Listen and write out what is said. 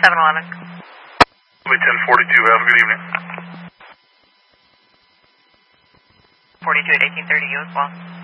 711. 1042, have a good evening. 42 at 1830, you as well.